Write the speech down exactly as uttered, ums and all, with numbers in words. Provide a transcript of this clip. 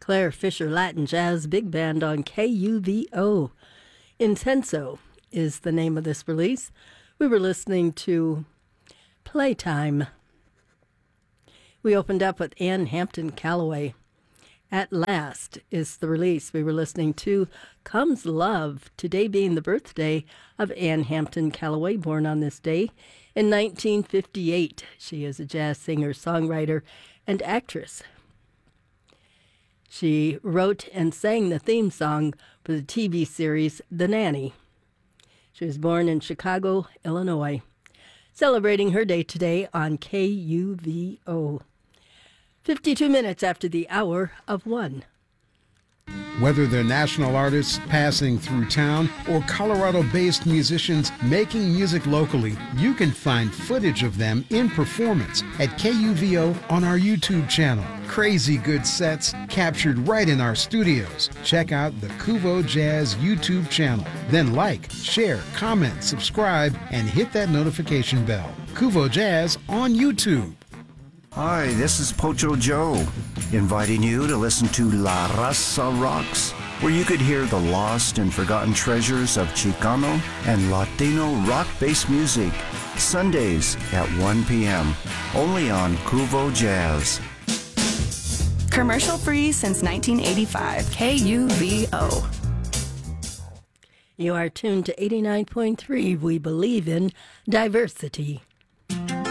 Claire Fisher Latin Jazz Big Band on K U V O. Intenso is the name of this release. We were listening to Playtime. We opened up with Ann Hampton Callaway. At Last is the release. We were listening to Comes Love, today being the birthday of Ann Hampton Callaway, born on this day in nineteen fifty-eight. She is a jazz singer, songwriter, and actress. She wrote and sang the theme song for the T V series The Nanny. She was born in Chicago, Illinois. Celebrating her day today on K U V O. fifty-two minutes after the hour of one. Whether they're national artists passing through town or Colorado-based musicians making music locally, you can find footage of them in performance at K U V O on our YouTube channel. Crazy good sets captured right in our studios. Check out the Kuvo Jazz YouTube channel. Then like, share, comment, subscribe, and hit that notification bell. Kuvo Jazz on YouTube. Hi, this is Pocho Joe, inviting you to listen to La Raza Rocks, where you could hear the lost and forgotten treasures of Chicano and Latino rock-based music, Sundays at one p.m., only on Kuvo Jazz. Commercial-free since nineteen eighty-five, K U V O. You are tuned to eighty-nine point three. We believe in diversity.